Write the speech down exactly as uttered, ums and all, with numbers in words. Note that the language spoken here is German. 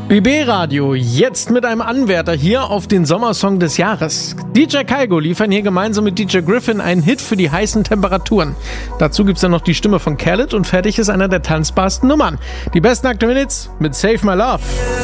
B B-Radio, jetzt mit einem Anwärter hier auf den Sommersong des Jahres. D J Kaigo liefern hier gemeinsam mit D J Griffin einen Hit für die heißen Temperaturen. Dazu gibt's dann noch die Stimme von Khaled und fertig ist einer der tanzbarsten Nummern. Die besten aktuellen Hits mit Save My Love.